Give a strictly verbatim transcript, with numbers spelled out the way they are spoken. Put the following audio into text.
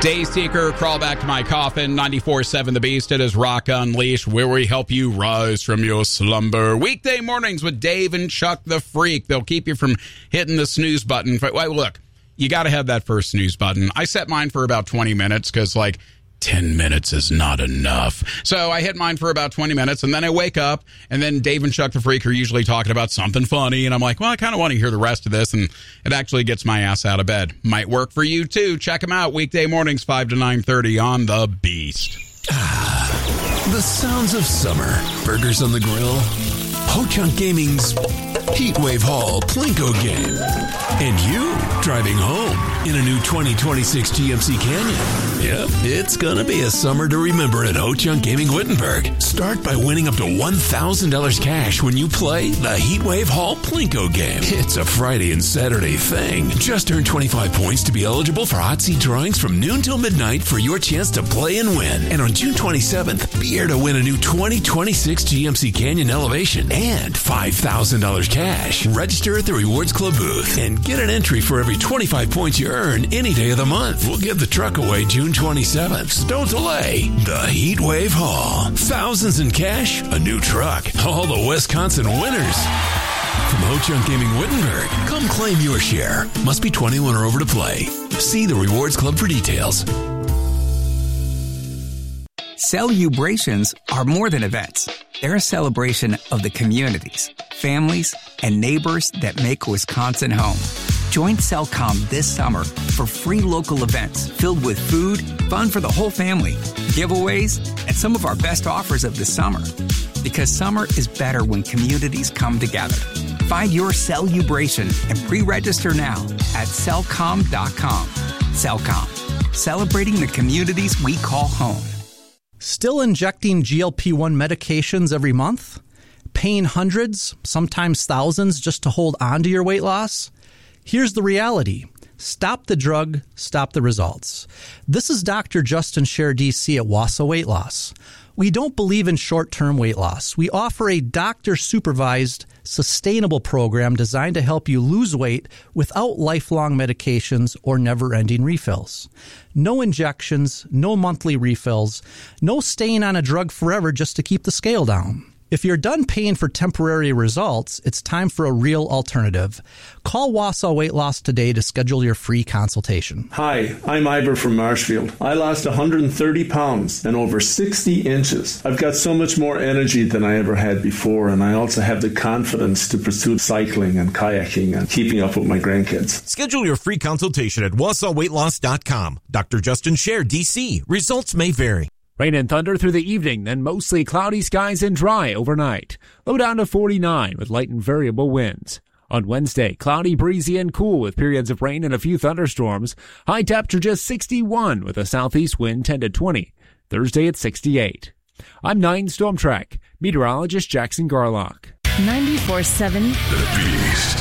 Dayseeker, Crawl Back to My Coffin, ninety-four point seven The Beast. It is Rock Unleashed, where we help you rise from your slumber. Weekday mornings with Dave and Chuck the Freak. They'll keep you from hitting the snooze button. Well, look, you got to have that first snooze button. I set mine for about twenty minutes because, like, ten minutes is not enough. So I hit mine for about twenty minutes, and then I wake up, and then Dave and Chuck the Freak are usually talking about something funny, and I'm like, well, I kind of want to hear the rest of this, and it actually gets my ass out of bed. Might work for you, too. Check them out weekday mornings, five to nine thirty on The Beast. Ah, the sounds of summer. Burgers on the grill. Ho-Chunk Gaming's Heatwave Hall Plinko game. And you driving home in a new twenty twenty-six G M C Canyon. Yep, it's gonna be a summer to remember at Ho-Chunk Gaming Wittenberg. Start by winning up to one thousand dollars cash when you play the Heatwave Hall Plinko game. It's a Friday and Saturday thing. Just earn twenty-five points to be eligible for hot seat drawings from noon till midnight for your chance to play and win. And on June twenty-seventh, be here to win a new twenty twenty-six G M C Canyon Elevation and five thousand dollars cash. Register at the Rewards Club booth and get an entry for every twenty-five points you earn any day of the month. We'll give the truck away June twenty-seventh. So don't delay. The Heatwave Hall. Thousands in cash, a new truck. All the Wisconsin winners. From Ho-Chunk Gaming Wittenberg, come claim your share. Must be twenty-one or over to play. See the Rewards Club for details. Celebrations are more than events. They're a celebration of the communities, families, and neighbors that make Wisconsin home. Join Cellcom this summer for free local events filled with food, fun for the whole family, giveaways, and some of our best offers of the summer. Because summer is better when communities come together. Find your Celebration and pre-register now at cellcom dot com. Cellcom, celebrating the communities we call home. Still injecting G L P one medications every month? Paying hundreds, sometimes thousands, just to hold on to your weight loss? Here's the reality. Stop the drug, stop the results. This is Doctor Justin Scher, D C at Wausau Weight Loss. We don't believe in short-term weight loss. We offer a doctor-supervised, sustainable program designed to help you lose weight without lifelong medications or never-ending refills. No injections, no monthly refills, no staying on a drug forever just to keep the scale down. If you're done paying for temporary results, it's time for a real alternative. Call Wausau Weight Loss today to schedule your free consultation. Hi, I'm Ivor from Marshfield. I lost one hundred thirty pounds and over sixty inches. I've got so much more energy than I ever had before, and I also have the confidence to pursue cycling and kayaking and keeping up with my grandkids. Schedule your free consultation at wausau weight loss dot com. Doctor Justin Scher, D C. Results may vary. Rain and thunder through the evening, then mostly cloudy skies and dry overnight. Low down to forty-nine with light and variable winds. On Wednesday, cloudy, breezy, and cool with periods of rain and a few thunderstorms. High temperature just sixty-one with a southeast wind ten to twenty. Thursday at sixty-eight. I'm nine Storm Track meteorologist Jackson Garlock. ninety-four point seven The Beast.